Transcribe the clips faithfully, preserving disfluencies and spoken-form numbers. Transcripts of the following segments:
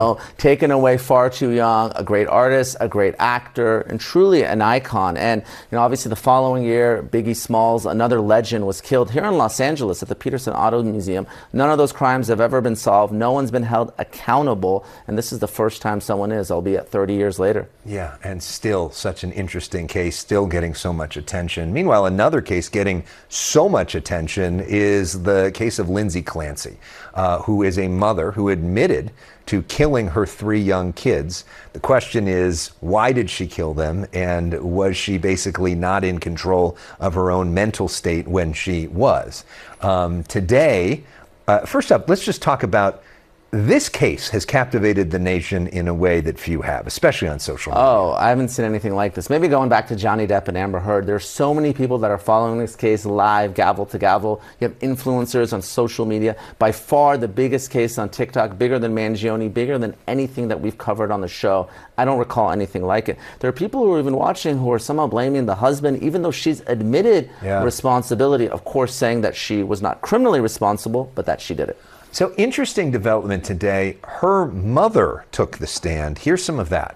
Taken away far too young, a great artist, a great actor, and truly an icon. And you know, obviously the following year, Biggie Smalls, another legend, was killed here in Los Angeles at the Peterson Auto Museum. None of those crimes have ever been solved. No one's been held accountable. And this is the first time someone is, albeit thirty years later. Yeah, and still such an interesting case, still getting so much attention. Meanwhile, another case getting so much attention is the case of Lindsay Clancy, uh, who is a mother who admitted to killing her three young kids. The question is, why did she kill them? And was she basically not in control of her own mental state when she was? Um, today, uh, first up, let's just talk about this case has captivated the nation in a way that few have, especially on social media. Oh, I haven't seen anything like this. Maybe going back to Johnny Depp and Amber Heard, there's so many people that are following this case live, gavel to gavel. You have influencers on social media. By far the biggest case on TikTok, bigger than Mangione, bigger than anything that we've covered on the show. I don't recall anything like it. There are people who are even watching who are somehow blaming the husband, even though she's admitted yeah. responsibility, of course saying that she was not criminally responsible, but that she did it. So interesting development today. Her mother took the stand. Here's some of that.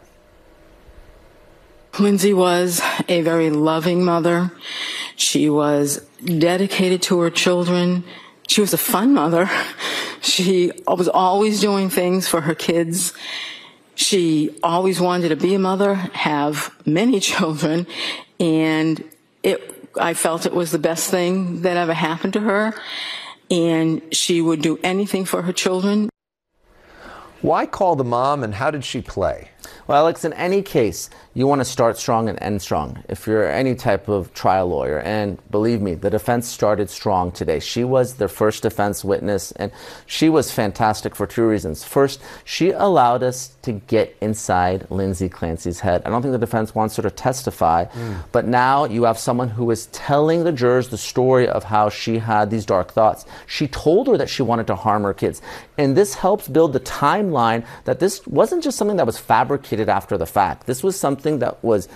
Lindsay was a very loving mother. She was dedicated to her children. She was a fun mother. She was always doing things for her kids. She always wanted to be a mother, have many children, and it, I felt it was the best thing that ever happened to her. And she would do anything for her children. Why call the mom, and how did she play? Well, Alex, in any case, you want to start strong and end strong if you're any type of trial lawyer. And believe me, the defense started strong today. She was their first defense witness, and she was fantastic for two reasons. First, she allowed us to get inside Lindsay Clancy's head. I don't think the defense wants her to testify, mm. but now you have someone who is telling the jurors the story of how she had these dark thoughts. She told her that she wanted to harm her kids. And this helps build the timeline that this wasn't just something that was fabricated after the fact. This was something that was,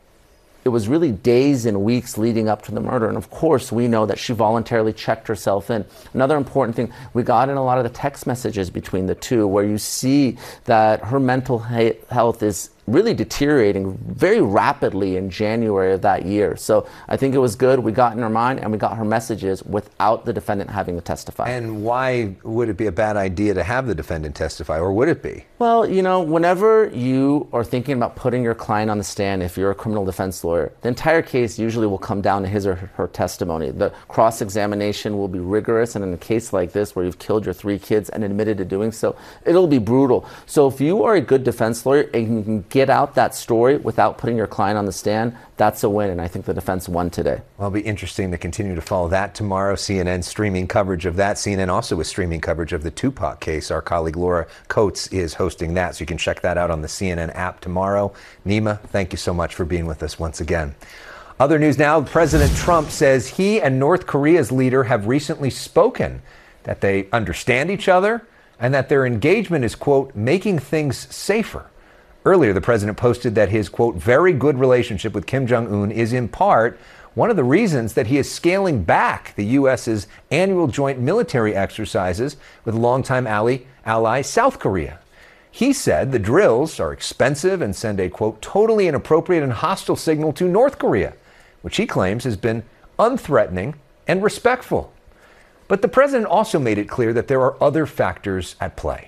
it was really days and weeks leading up to the murder. And of course, we know that she voluntarily checked herself in. Another important thing, we got in a lot of the text messages between the two where you see that her mental health is really deteriorating very rapidly in January of that year. So I think it was good. We got in her mind and we got her messages without the defendant having to testify. And why would it be a bad idea to have the defendant testify, or would it be? Well, you know, whenever you are thinking about putting your client on the stand, if you're a criminal defense lawyer, the entire case usually will come down to his or her testimony. The cross-examination will be rigorous, and in a case like this where you've killed your three kids and admitted to doing so, it'll be brutal. So if you are a good defense lawyer and you can get out that story without putting your client on the stand, that's a win, and I think the defense won today. Well, it'll be interesting to continue to follow that tomorrow. C N N streaming coverage of that. C N N also with streaming coverage of the Tupac case. Our colleague Laura Coates is hosting that, so you can check that out on the C N N app tomorrow. Nima, thank you so much for being with us once again. Other news now, President Trump says he and North Korea's leader have recently spoken, that they understand each other, and that their engagement is, quote, making things safer. Earlier, the president posted that his, quote, very good relationship with Kim Jong-un is in part one of the reasons that he is scaling back the U S's annual joint military exercises with longtime ally, ally South Korea. He said the drills are expensive and send a, quote, totally inappropriate and hostile signal to North Korea, which he claims has been unthreatening and respectful. But the president also made it clear that there are other factors at play.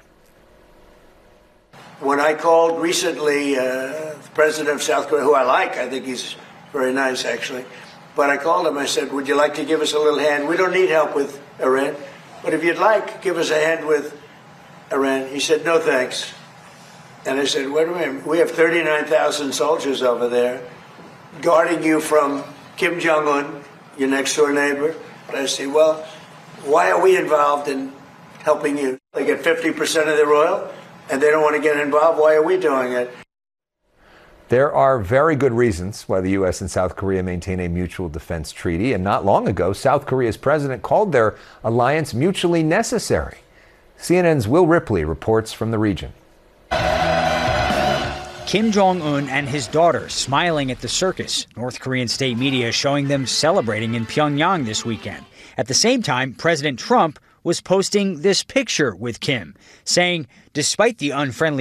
When I called recently, uh, the president of South Korea, who I like, I think he's very nice, actually, but I called him, I said, would you like to give us a little hand? We don't need help with Iran, but if you'd like, give us a hand with Iran. He said, no, thanks. And I said, wait a minute, we have thirty-nine thousand soldiers over there guarding you from Kim Jong-un, your next door neighbor. And I said, well, why are we involved in helping you? They get fifty percent of their oil, and they don't want to get involved. Why are we doing it? There are very good reasons why the U S and South Korea maintain a mutual defense treaty. And not long ago, South Korea's president called their alliance mutually necessary. C N N's Will Ripley reports from the region. Kim Jong-un and his daughter smiling at the circus. North Korean state media showing them celebrating in Pyongyang this weekend. At the same time, President Trump was posting this picture with Kim, saying, despite the unfriendly